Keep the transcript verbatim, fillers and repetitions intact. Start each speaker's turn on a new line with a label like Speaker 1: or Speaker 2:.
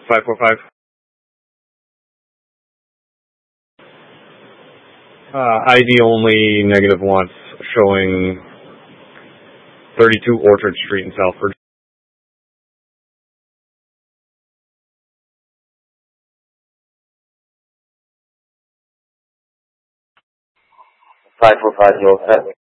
Speaker 1: five four five. Uh, I D only, negative wants, showing thirty-two Orchard Street in Salford.
Speaker 2: five four five, you all set?